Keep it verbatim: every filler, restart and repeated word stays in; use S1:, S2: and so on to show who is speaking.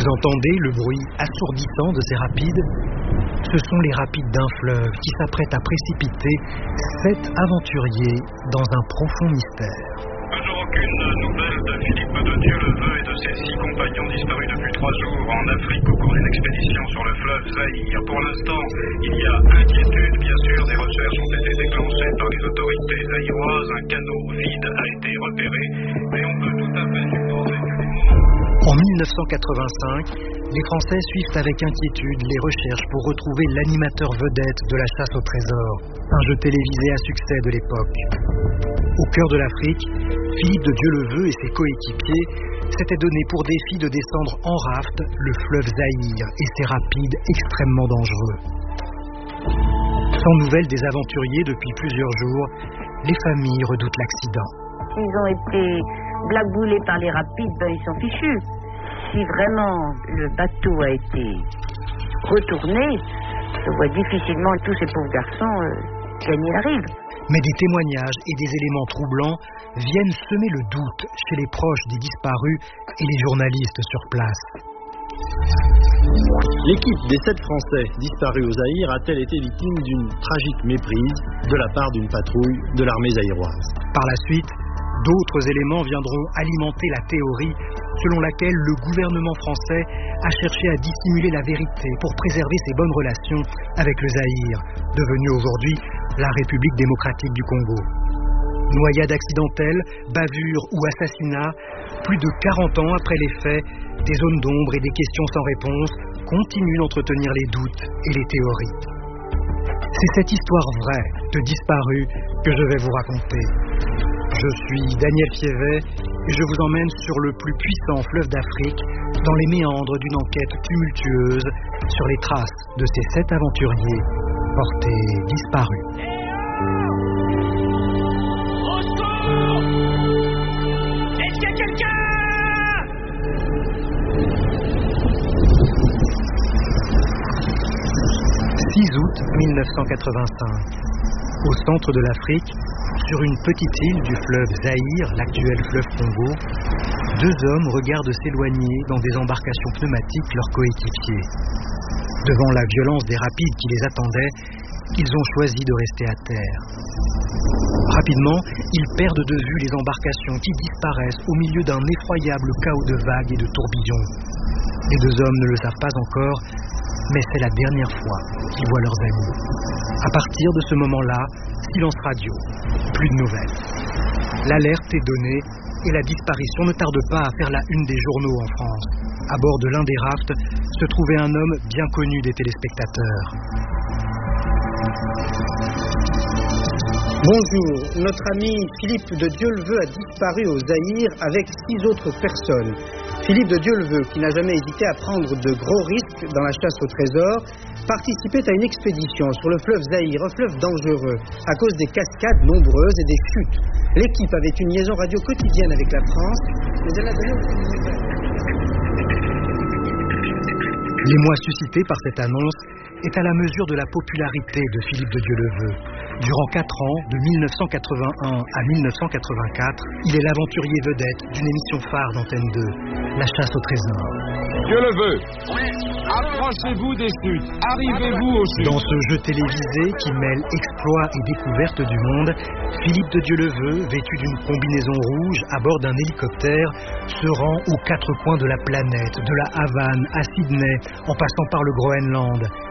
S1: entendez le bruit assourdissant de ces rapides? Ce sont les rapides d'un fleuve qui s'apprête à précipiter sept aventuriers dans un profond mystère.
S2: Toujours aucune nouvelle de Philippe de Dieuleveux et de ses six compagnons disparus depuis trois jours en Afrique au cours d'une expédition sur le fleuve Zaïre. Pour l'instant, il y a inquiétude. Bien sûr, des recherches ont été déclenchées par les autorités zaïroises. Un canot vide a été repéré, mais on peut tout à fait supposer que les mots...
S1: En mille neuf cent quatre-vingt-cinq, les Français suivent avec inquiétude les recherches pour retrouver l'animateur vedette de la chasse au trésor, un jeu télévisé à succès de l'époque. Au cœur de l'Afrique, Philippe de Dieuleveux et ses coéquipiers s'étaient donné pour défi de descendre en raft le fleuve Zaïre et ses rapides extrêmement dangereux. Sans nouvelles des aventuriers depuis plusieurs jours, les familles redoutent l'accident.
S3: S'ils ont été blackboulés par les rapides, ben ils sont fichus. Si vraiment le bateau a été retourné, je vois difficilement tous ces pauvres garçons euh, gagner la rive.
S1: Mais des témoignages et des éléments troublants viennent semer le doute chez les proches des disparus et les journalistes sur place.
S4: L'équipe des sept Français disparus au Zaïre a-t-elle été victime d'une tragique méprise de la part d'une patrouille de l'armée zaïroise?
S1: Par la suite, d'autres éléments viendront alimenter la théorie selon laquelle le gouvernement français a cherché à dissimuler la vérité pour préserver ses bonnes relations avec le Zaïre, devenu aujourd'hui la République démocratique du Congo. Noyade accidentelle, bavure ou assassinat, plus de quarante ans après les faits, des zones d'ombre et des questions sans réponse continuent d'entretenir les doutes et les théories. C'est cette histoire vraie de disparus que je vais vous raconter. Je suis Daniel Fievet et je vous emmène sur le plus puissant fleuve d'Afrique, dans les méandres d'une enquête tumultueuse sur les traces de ces sept aventuriers portés disparus.
S5: Est-ce qu'il y a quelqu'un?
S1: six août mille neuf cent quatre-vingt-cinq. Au centre de l'Afrique, sur une petite île du fleuve Zaïre, l'actuel fleuve Congo, deux hommes regardent s'éloigner dans des embarcations pneumatiques leurs coéquipiers. Devant la violence des rapides qui les attendaient, ils ont choisi de rester à terre. Rapidement, ils perdent de vue les embarcations qui disparaissent au milieu d'un effroyable chaos de vagues et de tourbillons. Les deux hommes ne le savent pas encore, mais c'est la dernière fois qu'ils voient leurs amis. À partir de ce moment-là, silence radio, plus de nouvelles. L'alerte est donnée et la disparition ne tarde pas à faire la une des journaux en France. À bord de l'un des rafts se trouvait un homme bien connu des téléspectateurs.
S6: Bonjour, notre ami Philippe de Dieuleveux a disparu au Zaïre avec six autres personnes. Philippe de Dieuleveux, qui n'a jamais hésité à prendre de gros risques dans la chasse au trésor, participait à une expédition sur le fleuve Zaïre, un fleuve dangereux, à cause des cascades nombreuses et des chutes. L'équipe avait une liaison radio quotidienne avec la France, mais elle a donné aucune nouvelle.
S1: L'émoi suscité par cette annonce est à la mesure de la popularité de Philippe de Dieuleveux. Durant quatre ans, de mille neuf cent quatre-vingt-un à mille neuf cent quatre-vingt-quatre, il est l'aventurier vedette d'une émission phare d'Antenne deux, La chasse au trésor.
S7: Dieuleveux, approchez-vous des chutes, arrivez-vous aux chutes.
S1: Dans ce jeu télévisé qui mêle exploits et découvertes du monde, Philippe de Dieuleveux, vêtu d'une combinaison rouge à bord d'un hélicoptère, se rend aux quatre coins de la planète, de la Havane à Sydney, en passant par le Groenland.